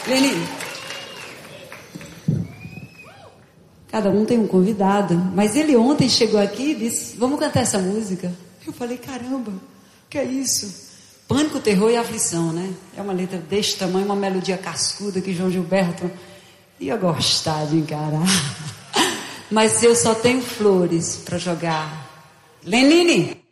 Lenine. Cada um tem um convidado, mas ele ontem chegou aqui e disse, vamos cantar essa música. Eu falei, caramba, o que é isso? Pânico, terror e aflição, né? É uma letra deste tamanho, uma melodia cascuda que João Gilberto ia gostar de encarar. Mas eu só tenho flores para jogar. Lenine!